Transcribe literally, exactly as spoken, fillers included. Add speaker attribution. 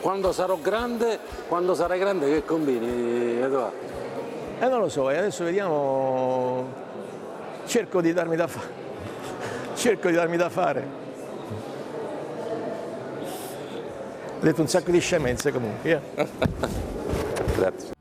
Speaker 1: Quando sarò grande, quando sarai grande che combini, Edoardo?
Speaker 2: Eh non lo so, adesso vediamo, cerco di darmi da fare, cerco di darmi da fare. Ho detto un sacco di scemenze comunque. Eh.
Speaker 1: Grazie.